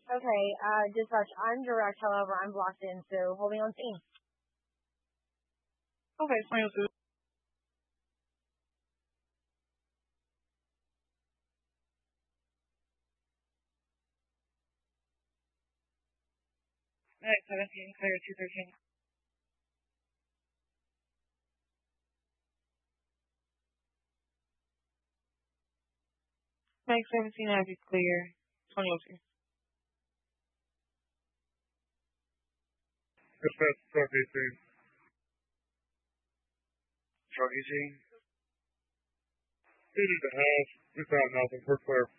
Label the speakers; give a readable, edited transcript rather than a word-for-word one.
Speaker 1: Okay, dispatch, I'm direct, however, I'm blocked in, so holding on scene.
Speaker 2: Okay, 22. Alright, 17, clear 213. Meg 17, have you clear 2002.
Speaker 3: Dispatch, truck 18.
Speaker 2: Truck 18.
Speaker 3: City to house, we found nothing, we're clear.